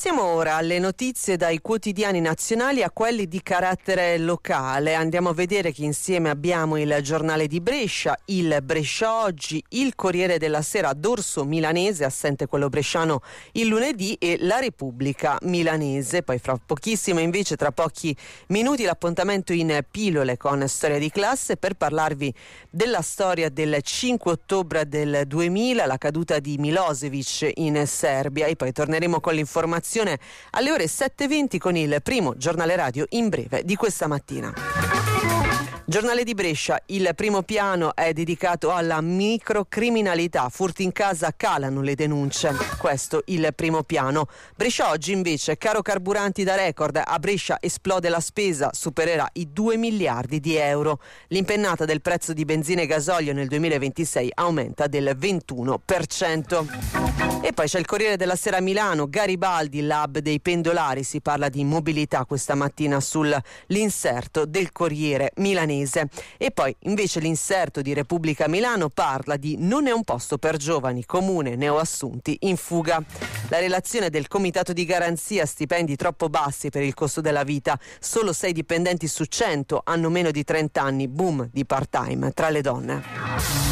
Passiamo ora alle notizie dai quotidiani nazionali a quelli di carattere locale. Andiamo a vedere che insieme abbiamo il Giornale di Brescia, il Brescia Oggi, il Corriere della Sera d'orso milanese, assente quello bresciano il lunedì, e la Repubblica milanese. Poi fra pochissimo invece, tra pochi minuti, l'appuntamento in pillole con Storia di classe per parlarvi della storia del 5 ottobre del 2000, la caduta di Milosevic in Serbia, e poi torneremo con l'informazione alle ore 7:20 con il primo giornale radio in breve di questa mattina. Giornale di Brescia, il primo piano è dedicato alla microcriminalità, furti in casa, calano le denunce, questo il primo piano. Brescia Oggi invece, caro carburanti da record, a Brescia esplode la spesa, supererà i 2 miliardi di euro. L'impennata del prezzo di benzina e gasolio nel 2026 aumenta del 21%. E poi c'è il Corriere della Sera a Milano, Garibaldi, l'hub dei pendolari, si parla di mobilità questa mattina sull'inserto del Corriere milanese. E poi invece l'inserto di Repubblica Milano parla di non è un posto per giovani, comune neoassunti in fuga. La relazione del Comitato di Garanzia, stipendi troppo bassi per il costo della vita, solo 6 dipendenti su 100 hanno meno di 30 anni, boom di part-time tra le donne.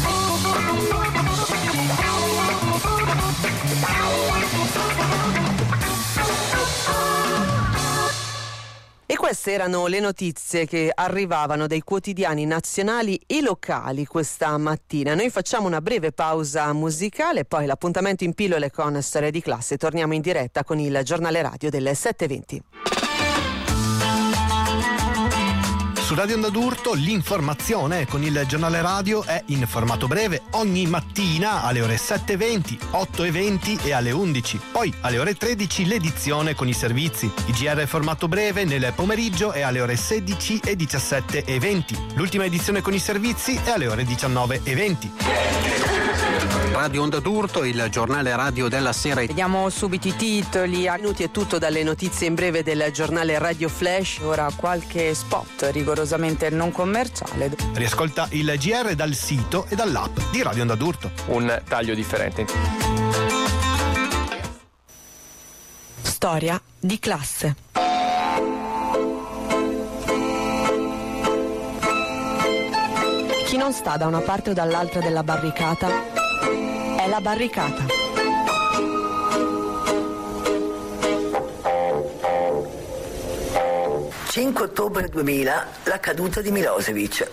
E queste erano le notizie che arrivavano dai quotidiani nazionali e locali questa mattina. Noi facciamo una breve pausa musicale, poi l'appuntamento in pillole con Storia di classe. Torniamo in diretta con il giornale radio delle 7:20. Su Radio Onda d'Urto l'informazione con il giornale radio è in formato breve ogni mattina alle ore 7:20, 8:20 e alle 11. Poi alle ore 13 l'edizione con i servizi. Il GR formato breve nel pomeriggio è alle ore 16 e 17:20. L'ultima edizione con i servizi è alle ore 19:20. Radio Onda d'Urto, il giornale radio della sera. Vediamo subito i titoli. A minuti è tutto dalle notizie in breve del giornale Radio Flash. Ora qualche spot rigorosamente non commerciale. Riascolta il GR dal sito e dall'app di Radio Onda d'Urto. Un taglio differente. Storia di classe. Chi non sta da una parte o dall'altra della barricata è la barricata. Il 5 ottobre 2000, la caduta di Milosevic.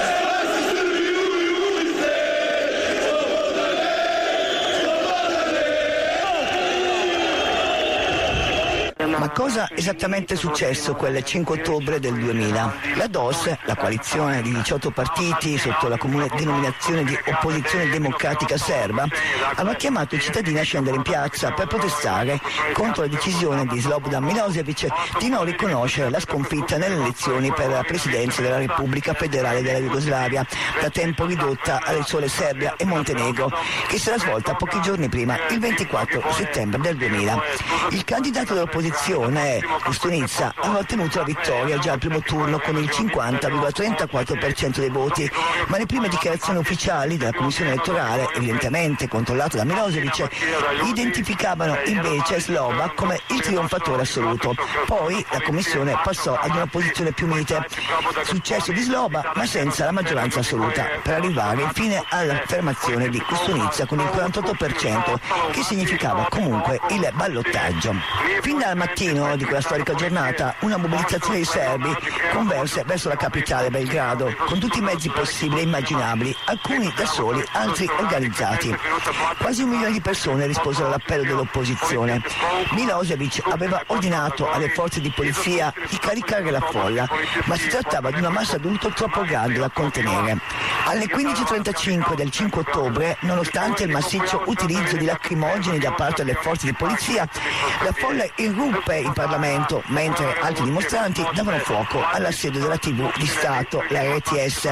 Ma cosa esattamente è successo quel 5 ottobre del 2000? La DOS, la coalizione di 18 partiti sotto la comune denominazione di Opposizione Democratica Serba, aveva chiamato i cittadini a scendere in piazza per protestare contro la decisione di Slobodan Milosevic di non riconoscere la sconfitta nelle elezioni per la presidenza della Repubblica Federale della Jugoslavia, da tempo ridotta alle sole Serbia e Montenegro, che si era svolta pochi giorni prima, il 24 settembre del 2000. Il candidato dell'opposizione, Koštunica, aveva ottenuto la vittoria già al primo turno con il 50,34% dei voti, ma le prime dichiarazioni ufficiali della commissione elettorale, evidentemente controllata da Milosevic, identificavano invece Sloba come il trionfatore assoluto. Poi la commissione passò ad una posizione più mite. Successo di Sloba, ma senza la maggioranza assoluta, per arrivare infine all'affermazione di Koštunica con il 48%, che significava comunque il ballottaggio. Fin dal mattino di quella storica giornata, una mobilitazione di serbi converse verso la capitale Belgrado, con tutti i mezzi possibili e immaginabili, alcuni da soli, altri organizzati. Quasi 1 milione di persone risposero all'appello dell'opposizione. Milosevic aveva ordinato alle forze di polizia di caricare la folla, ma si trattava di una massa d'adulto troppo grande da contenere. Alle 15:35 del 5 ottobre, nonostante il massiccio utilizzo di lacrimogeni da parte delle forze di polizia, la folla irruppe in Parlamento, mentre altri dimostranti davano fuoco alla sede della TV di Stato, la RTS.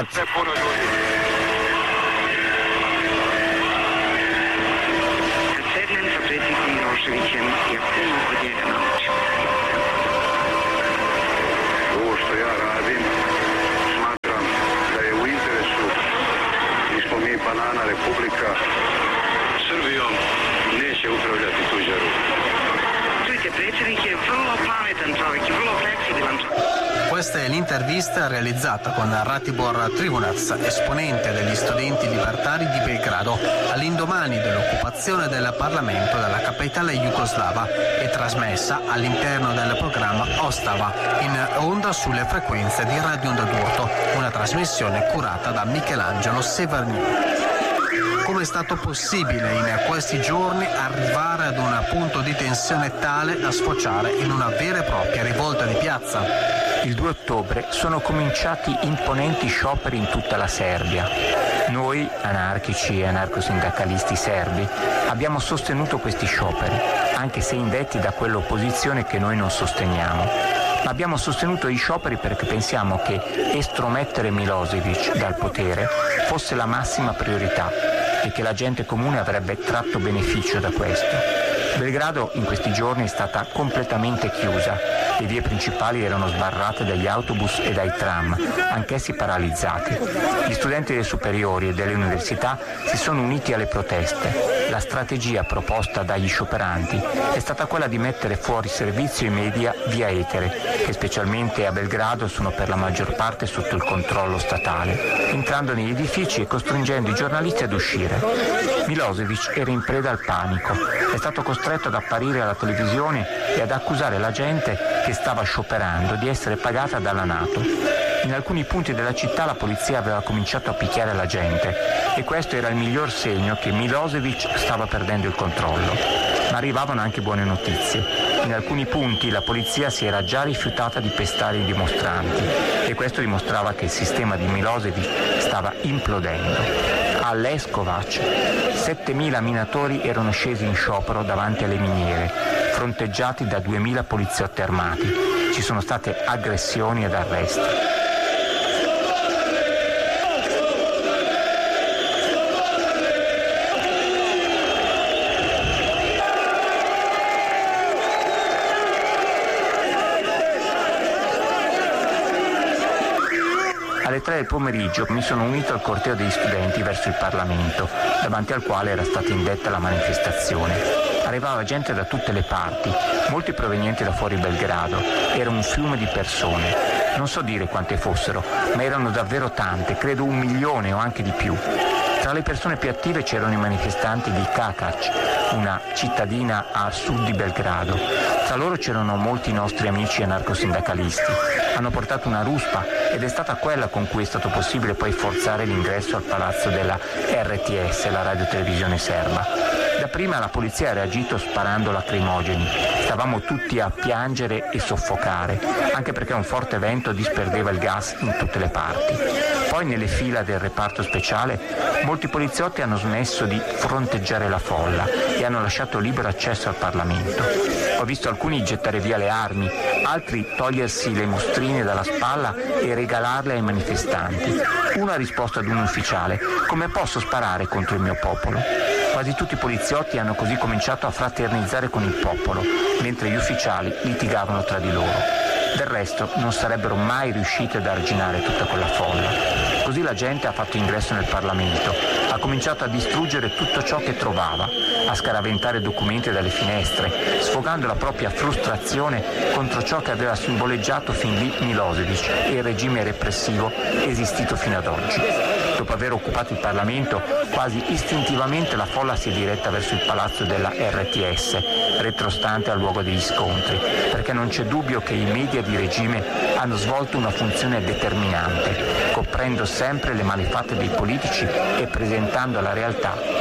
Ovo što ja radim, smatram da je u interesu, mi smo banana republika, Srbijom neće upravljati tuđa ruka. Čujte, predsjednik Questa è l'intervista realizzata con Ratibor Trivunac, esponente degli studenti libertari di Belgrado, all'indomani dell'occupazione del Parlamento della capitale jugoslava e trasmessa all'interno del programma Ostava, in onda sulle frequenze di Radio Onda d'Urto, una trasmissione curata da Michelangelo Severni. Come è stato possibile in questi giorni arrivare ad un punto di tensione tale da sfociare in una vera e propria rivolta di piazza? Il 2 ottobre sono cominciati imponenti scioperi in tutta la Serbia. Noi, anarchici e anarcosindacalisti serbi, abbiamo sostenuto questi scioperi, anche se indetti da quell'opposizione che noi non sosteniamo. Ma abbiamo sostenuto gli scioperi perché pensiamo che estromettere Milosevic dal potere fosse la massima priorità e che la gente comune avrebbe tratto beneficio da questo. Belgrado in questi giorni è stata completamente chiusa. Le vie principali erano sbarrate dagli autobus e dai tram, anch'essi paralizzati. Gli studenti delle superiori e delle università si sono uniti alle proteste. La strategia proposta dagli scioperanti è stata quella di mettere fuori servizio i media via etere, che specialmente a Belgrado sono per la maggior parte sotto il controllo statale, entrando negli edifici e costringendo i giornalisti ad uscire. Milosevic era in preda al panico, è stato costretto ad apparire alla televisione e ad accusare la gente che stava scioperando di essere pagata dalla NATO. In alcuni punti della città la polizia aveva cominciato a picchiare la gente e questo era il miglior segno che Milosevic stava perdendo il controllo. Ma arrivavano anche buone notizie. In alcuni punti la polizia si era già rifiutata di pestare i dimostranti e questo dimostrava che il sistema di Milosevic stava implodendo. A Leskovac 7.000 minatori erano scesi in sciopero davanti alle miniere, fronteggiati da 2.000 poliziotti armati. Ci sono state aggressioni ed arresti. Alle 3 del pomeriggio mi sono unito al corteo degli studenti verso il Parlamento, davanti al quale era stata indetta la manifestazione. Arrivava gente da tutte le parti, molti provenienti da fuori Belgrado. Era un fiume di persone. Non so dire quante fossero, ma erano davvero tante, credo 1 milione o anche di più. Tra le persone più attive c'erano i manifestanti di Kakac, una cittadina a sud di Belgrado. Tra loro c'erano molti nostri amici anarcosindacalisti. Hanno portato una ruspa ed è stata quella con cui è stato possibile poi forzare l'ingresso al palazzo della RTS, la radiotelevisione serba. Dapprima la polizia ha reagito sparando lacrimogeni. Stavamo tutti a piangere e soffocare, anche perché un forte vento disperdeva il gas in tutte le parti. Poi nelle fila del reparto speciale molti poliziotti hanno smesso di fronteggiare la folla e hanno lasciato libero accesso al Parlamento. Ho visto alcuni gettare via le armi, altri togliersi le mostrine dalla spalla e regalarle ai manifestanti. Uno ha risposto ad un ufficiale: come posso sparare contro il mio popolo? Quasi tutti i poliziotti hanno così cominciato a fraternizzare con il popolo, mentre gli ufficiali litigavano tra di loro. Del resto non sarebbero mai riusciti ad arginare tutta quella folla. Così la gente ha fatto ingresso nel Parlamento, ha cominciato a distruggere tutto ciò che trovava, a scaraventare documenti dalle finestre, sfogando la propria frustrazione contro ciò che aveva simboleggiato fin lì Milosevic e il regime repressivo esistito fino ad oggi. Dopo aver occupato il Parlamento, quasi istintivamente la folla si è diretta verso il palazzo della RTS, retrostante al luogo degli scontri, perché non c'è dubbio che i media di regime hanno svolto una funzione determinante, coprendo sempre le malefatte dei politici e presentando la realtà